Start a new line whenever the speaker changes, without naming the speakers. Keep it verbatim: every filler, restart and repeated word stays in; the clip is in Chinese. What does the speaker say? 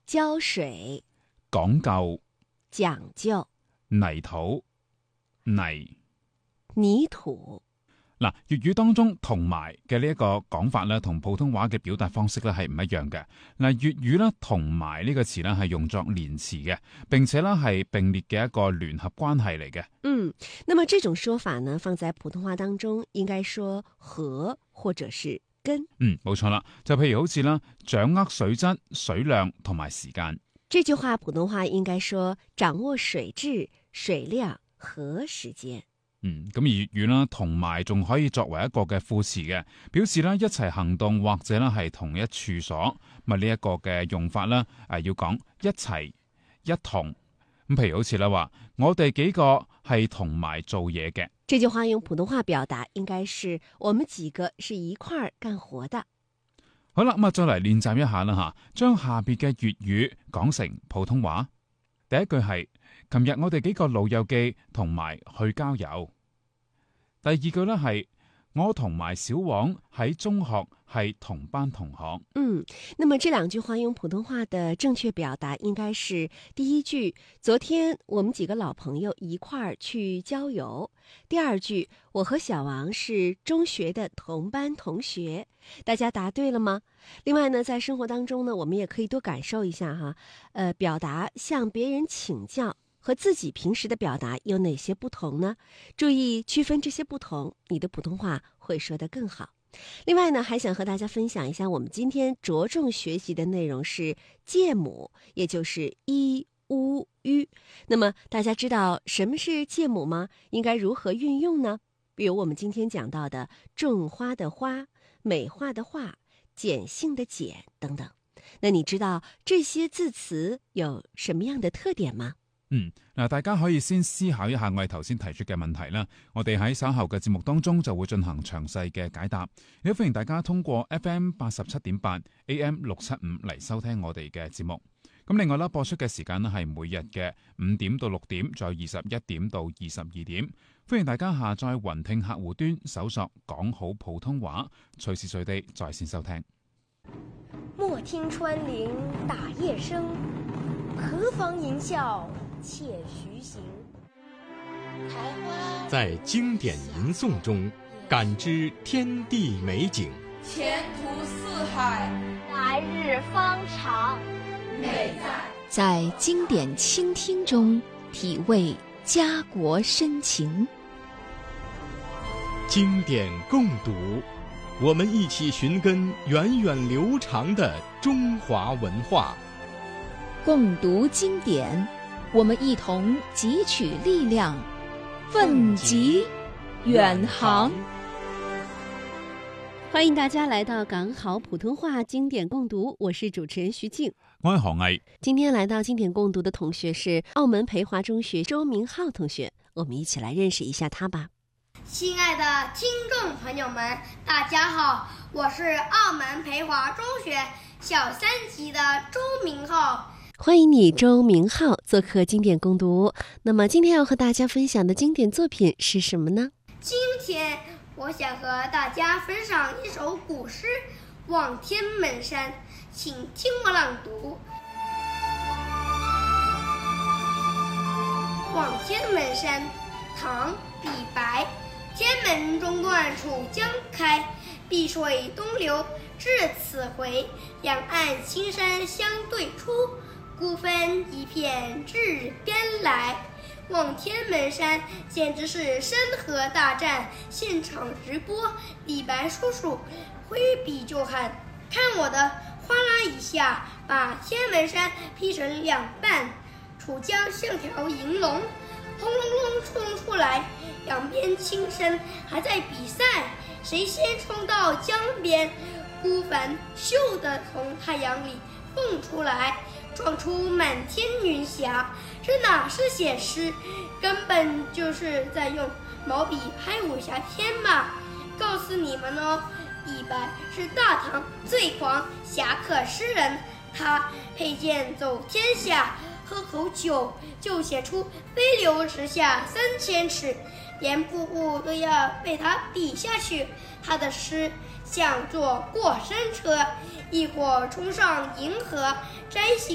膠水，
講究，
講究，
泥土，泥，
泥土。
嗱，粵語當中同埋嘅呢一個講法咧，同普通話嘅表達方式咧係唔一樣嘅。嗱，粵語咧同埋呢個詞咧係用作連詞嘅，並且咧係並列嘅一個聯合關係嚟嘅。
嗯，那麼這種說法呢，放在普通話當中應該說和或者是跟。
嗯，冇錯啦，就譬如好似啦，掌握水質、水量同埋時間。
這句話普通話應該說掌握水質、水量和時間。
嗯，咁而粵語啦，同埋仲可以作為一個嘅副詞嘅，表示啦一齊行動或者啦係同一處所，咪呢一個嘅用法啦，誒、呃、要講一齊一同。咁譬如好似啦話，我哋幾個係同埋做嘢嘅。
這句話用普通話表達應該是我們幾個是一塊兒幹活的。
好啦，咁啊再嚟練習一下啦吓，將下邊嘅粵語講成普通話。第一句係，琴日我哋幾個老友記同埋去郊遊。第二句咧係，我同埋小王喺中學係同班同學。
嗯，那麼這兩句話用普通話的正確表達應該是第一句，昨天我們幾個老朋友一塊兒去郊遊。第二句，我和小王是中學的同班同學。大家答對了嗎？另外呢，在生活當中呢，我們也可以多感受一下哈，呃，表達向別人請教和自己平時的表達有哪些不同呢？注意區分這些不同，你的普通話會說得更好。另外呢，還想和大家分享一下，我們今天着重學習的內容是介母，也就是一、烏、吁。那麼大家知道什麼是介母嗎？應該如何運用呢？比如我們今天講到的種花的花、美化的化、鹼性的鹼等等。那你知道這些字詞有什麼樣的特點嗎？
嗯，嗱，大家可以先思考一下我哋頭先提出嘅問題啦。我哋喺稍後嘅節目當中就會進行詳細嘅解答。亦都歡迎大家通過 F M 八十七點八 A M 六七五嚟收聽我哋嘅節目。咁另外啦，播出嘅時間咧係每日嘅五點到六點，再二十一點到二十二點。歡迎大家下載雲聽客戶端，搜索講好普通話，隨時隨地在線收聽。
莫聽穿林打葉聲，何妨吟嘯且徐行。
在經典吟誦中感知天地美景，
前途似海，
來日方長。
美在
在經典傾聽中體味家國深情。
經典共讀，我們一起尋根源遠流長的中華文化。
共讀經典，我們一同汲取力量，奮楫遠航。
歡迎大家來到港好普通話經典共讀，我是主持人徐靜，
我係何毅。
今天來到經典共讀的同學是澳門培華中學周明浩同學，我們一起來認識一下他吧。
親愛的聽眾朋友們，大家好，我是澳門培華中學小三級的周明浩。
歡迎你，周明浩，做客經典共讀。那麼今天要和大家分享的經典作品是什麼呢？
今天我想和大家分享一首古詩《望天門山》，請聽我朗讀。望天門山，唐·李白。天門中斷楚江開，碧水東流至此回。兩岸青山相對出，孤帆一片至邊來。望天門山簡直是山河大戰現場直播，李白叔叔揮筆就喊，看我的，嘩啦一下把天門山劈成兩半，楚江像條銀龍，轟隆隆衝出來，兩邊青山還在比賽，誰先衝到江邊，孤帆咻地從太陽裡蹦出來，撞出滿天雲霞。這哪是寫詩，根本就是在用毛筆拍武俠片嘛！告訴你們哦，李白是大唐最狂俠客詩人，他佩劍走天下，喝口酒就寫出飛流直下三千尺，連瀑布都要被他比下去。他的詩像坐過山車，一會兒衝上銀河，摘星